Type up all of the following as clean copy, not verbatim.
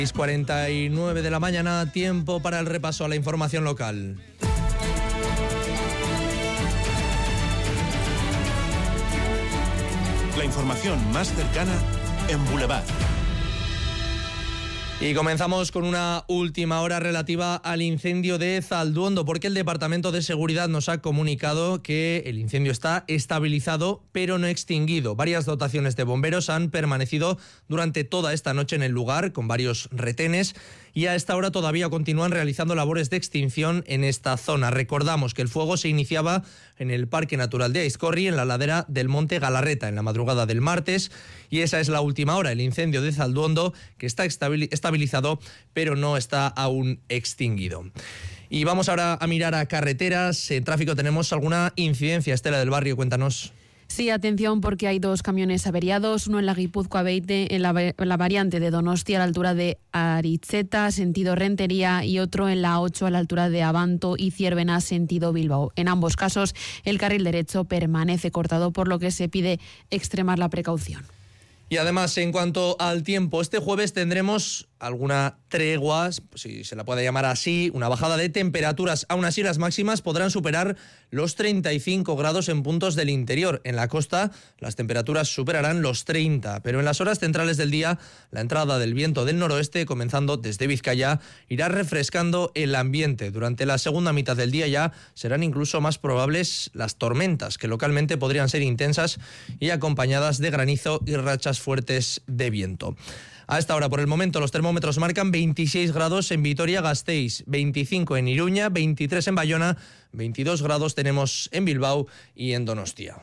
6:49 de la mañana, tiempo para el repaso a la información local. La información más cercana en Boulevard. Y comenzamos con una última hora relativa al incendio de Zalduondo, porque el Departamento de Seguridad nos ha comunicado que el incendio está estabilizado, pero no extinguido. Varias dotaciones de bomberos han permanecido durante toda esta noche en el lugar, con varios retenes, y a esta hora todavía continúan realizando labores de extinción en esta zona. Recordamos que el fuego se iniciaba en el Parque Natural de Aizcorri, en la ladera del Monte Galarreta, en la madrugada del martes, y esa es la última hora, el incendio de Zalduondo, que está estabilizado, pero no está aún extinguido. Y vamos ahora a mirar a carreteras. En tráfico tenemos alguna incidencia. Estela del Barrio, cuéntanos. Sí, atención, porque hay dos camiones averiados, uno en la Guipúzcoa 20, en la variante de Donostia a la altura de Aritzeta, sentido Rentería, y otro en la 8 a la altura de Abanto y Ciervena, sentido Bilbao. En ambos casos, el carril derecho permanece cortado, por lo que se pide extremar la precaución. Y además, en cuanto al tiempo, este jueves tendremos alguna tregua, si se la puede llamar así, una bajada de temperaturas. Aún así, las máximas podrán superar los 35 grados en puntos del interior. En la costa, las temperaturas superarán los 30, pero en las horas centrales del día, la entrada del viento del noroeste, comenzando desde Vizcaya, irá refrescando el ambiente. Durante la segunda mitad del día ya serán incluso más probables las tormentas, que localmente podrían ser intensas y acompañadas de granizo y rachas fuertes de viento. A esta hora, por el momento, los termómetros marcan 26 grados en Vitoria-Gasteiz, 25 en Iruña, 23 en Bayona, 22 grados tenemos en Bilbao y en Donostia.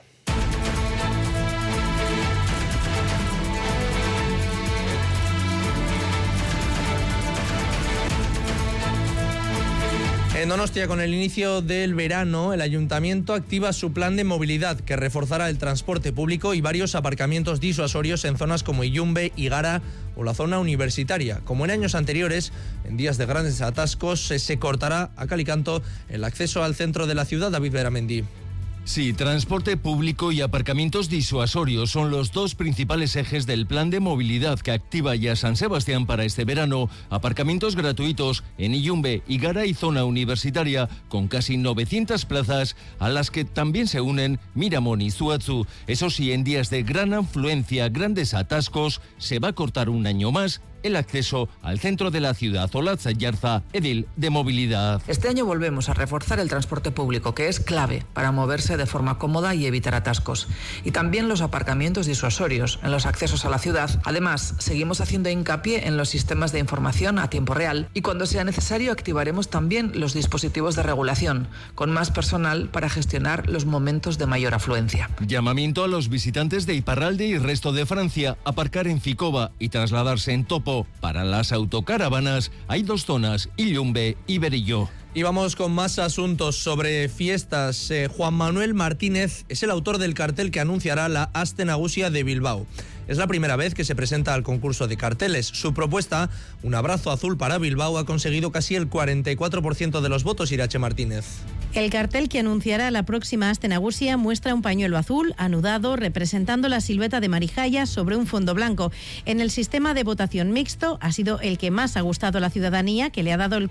En Donostia, con el inicio del verano, el Ayuntamiento activa su plan de movilidad que reforzará el transporte público y varios aparcamientos disuasorios en zonas como Illumbe, Igara o la zona universitaria. Como en años anteriores, en días de grandes atascos se cortará a cal y canto el acceso al centro de la ciudad. David Beramendi. Sí, transporte público y aparcamientos disuasorios son los dos principales ejes del plan de movilidad que activa ya San Sebastián para este verano. Aparcamientos gratuitos en Illumbe, Igara y zona universitaria, con casi 900 plazas, a las que también se unen Miramón y Zuazu. Eso sí, en días de gran afluencia, grandes atascos, se va a cortar un año más el acceso al centro de la ciudad. Olatz Ayarza, edil de movilidad. Este año volvemos a reforzar el transporte público, que es clave para moverse de forma cómoda y evitar atascos. Y también los aparcamientos disuasorios en los accesos a la ciudad. Además, seguimos haciendo hincapié en los sistemas de información a tiempo real y cuando sea necesario activaremos también los dispositivos de regulación, con más personal para gestionar los momentos de mayor afluencia. Llamamiento a los visitantes de Iparralde y resto de Francia, aparcar en Ficova y trasladarse en Topo. Para las autocaravanas hay dos zonas, Illumbe y Berillo. Y vamos con más asuntos sobre fiestas. Juan Manuel Martínez es el autor del cartel que anunciará la Aste Nagusia de Bilbao. Es la primera vez que se presenta al concurso de carteles. Su propuesta, un abrazo azul para Bilbao, ha conseguido casi el 44% de los votos. Irache Martínez. El cartel que anunciará la próxima Aste Nagusia muestra un pañuelo azul anudado representando la silueta de Marijaya sobre un fondo blanco. En el sistema de votación mixto ha sido el que más ha gustado a la ciudadanía, que le ha dado el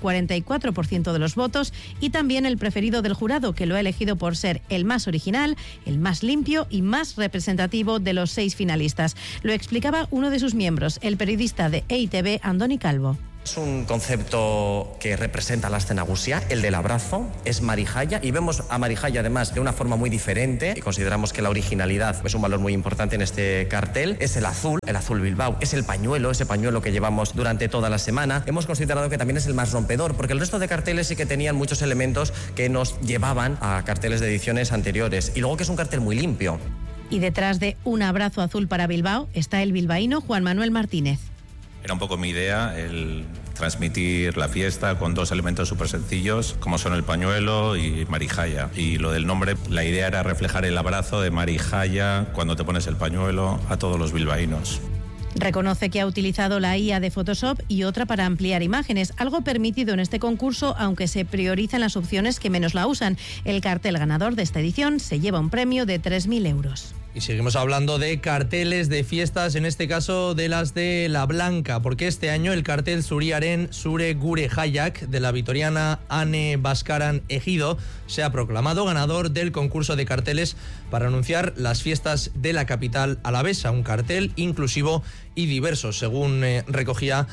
44% de los votos, y también el preferido del jurado, que lo ha elegido por ser el más original, el más limpio y más representativo de los 6 finalistas. Lo explicaba uno de sus miembros, el periodista de EITB, Andoni Calvo. Es un concepto que representa la Aste Nagusia, el del abrazo, es Marijaya, y vemos a Marijaya además de una forma muy diferente, y consideramos que la originalidad es un valor muy importante en este cartel. Es el azul Bilbao, es el pañuelo, ese pañuelo que llevamos durante toda la semana. Hemos considerado que también es el más rompedor, porque el resto de carteles sí que tenían muchos elementos que nos llevaban a carteles de ediciones anteriores, y luego que es un cartel muy limpio. Y detrás de un abrazo azul para Bilbao está el bilbaíno Juan Manuel Martínez. Era un poco mi idea el transmitir la fiesta con dos elementos súper sencillos, como son el pañuelo y Marijaya. Y lo del nombre, la idea era reflejar el abrazo de Marijaya cuando te pones el pañuelo a todos los bilbaínos. Reconoce que ha utilizado la IA de Photoshop y otra para ampliar imágenes, algo permitido en este concurso, aunque se priorizan las opciones que menos la usan. El cartel ganador de esta edición se lleva un premio de 3.000 euros. Y seguimos hablando de carteles de fiestas, en este caso de las de La Blanca, porque este año el cartel Zuriaren Zure Gure Jaiak de la vitoriana Ane Baskaran Ejido se ha proclamado ganador del concurso de carteles para anunciar las fiestas de la capital alavesa, un cartel inclusivo y diverso, según recogía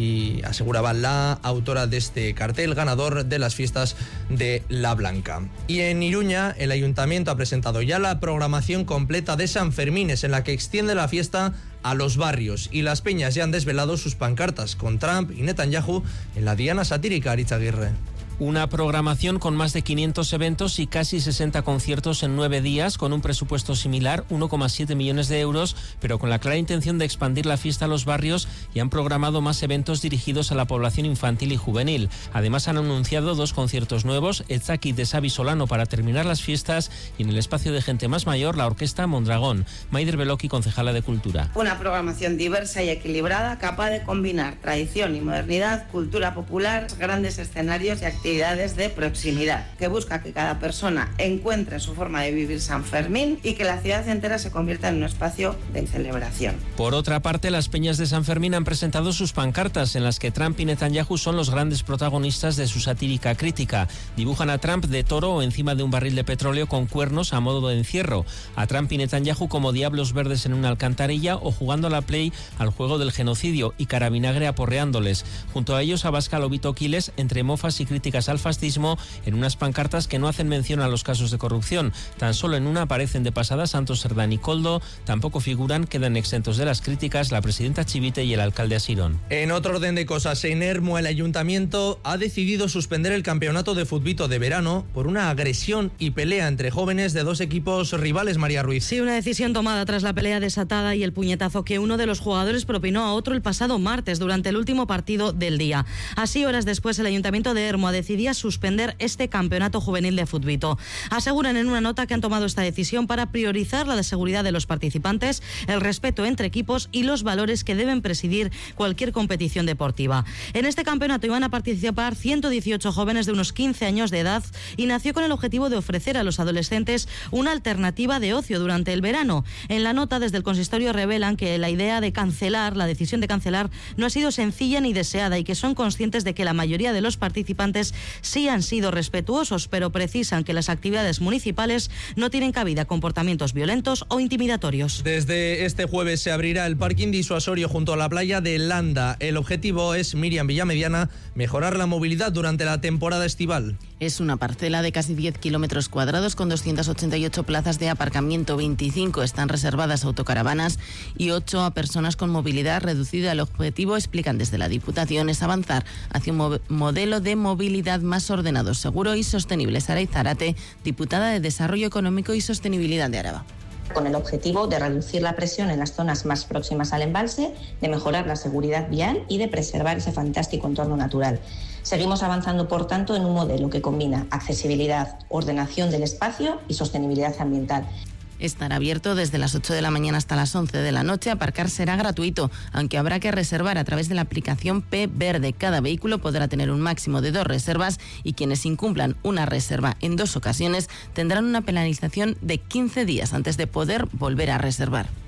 y aseguraba la autora de este cartel, ganador de las fiestas de La Blanca. Y en Iruña, el ayuntamiento ha presentado ya la programación completa de San Fermines, en la que extiende la fiesta a los barrios, y las peñas ya han desvelado sus pancartas con Trump y Netanyahu en la diana satírica. Aritz Aguirre. Una programación con más de 500 eventos y casi 60 conciertos en 9 días, con un presupuesto similar, 1,7 millones de euros, pero con la clara intención de expandir la fiesta a los barrios, y han programado más eventos dirigidos a la población infantil y juvenil. Además han anunciado 2 conciertos nuevos, Etzaki de Xabi Solano para terminar las fiestas, y en el espacio de gente más mayor, la orquesta Mondragón. Maider Beloki, concejala de Cultura. Una programación diversa y equilibrada, capaz de combinar tradición y modernidad, cultura popular, grandes escenarios y actividades de proximidad, que busca que cada persona encuentre su forma de vivir San Fermín y que la ciudad entera se convierta en un espacio de celebración. Por otra parte, las peñas de San Fermín han presentado sus pancartas, en las que Trump y Netanyahu son los grandes protagonistas de su satírica crítica. Dibujan a Trump de toro o encima de un barril de petróleo con cuernos a modo de encierro, a Trump y Netanyahu como diablos verdes en una alcantarilla o jugando a la play al juego del genocidio, y Carabinagre aporreándoles. Junto a ellos, Abascal Lobito Quiles, entre mofas y críticas al fascismo, en unas pancartas que no hacen mención a los casos de corrupción. Tan solo en una aparecen de pasada Santos Cerdán y Koldo. Tampoco figuran, quedan exentos de las críticas, la presidenta Chivite y el alcalde Asirón. En otro orden de cosas, en Ermua el ayuntamiento ha decidido suspender el campeonato de futbito de verano por una agresión y pelea entre jóvenes de 2 equipos rivales. María Ruiz. Sí, una decisión tomada tras la pelea desatada y el puñetazo que uno de los jugadores propinó a otro el pasado martes durante el último partido del día. Así, horas después, el ayuntamiento de Ermua decidía suspender este campeonato juvenil de futbito. Aseguran en una nota que han tomado esta decisión para priorizar la seguridad de los participantes, el respeto entre equipos y los valores que deben presidir cualquier competición deportiva. En este campeonato iban a participar 118 jóvenes de unos 15 años de edad y nació con el objetivo de ofrecer a los adolescentes una alternativa de ocio durante el verano. En la nota, desde el consistorio revelan que la decisión de cancelar no ha sido sencilla ni deseada, y que son conscientes de que la mayoría de los participantes sí han sido respetuosos, pero precisan que las actividades municipales no tienen cabida comportamientos violentos o intimidatorios. Desde este jueves se abrirá el parking disuasorio junto a la playa de Landa. El objetivo es, Miriam Villamediana, mejorar la movilidad durante la temporada estival. Es una parcela de casi 10 kilómetros cuadrados con 288 plazas de aparcamiento, 25 están reservadas a autocaravanas y 8 a personas con movilidad reducida. El objetivo, explican desde la Diputación, es avanzar hacia un modelo de movilidad más ordenado, seguro y sostenible. Saray Zarate, diputada de Desarrollo Económico y Sostenibilidad de Araba. Con el objetivo de reducir la presión en las zonas más próximas al embalse, de mejorar la seguridad vial y de preservar ese fantástico entorno natural. Seguimos avanzando, por tanto, en un modelo que combina accesibilidad, ordenación del espacio y sostenibilidad ambiental. Estará abierto desde las 8 de la mañana hasta las 11 de la noche. Aparcar será gratuito, aunque habrá que reservar a través de la aplicación P Verde. Cada vehículo podrá tener un máximo de 2 reservas y quienes incumplan una reserva en 2 ocasiones tendrán una penalización de 15 días antes de poder volver a reservar.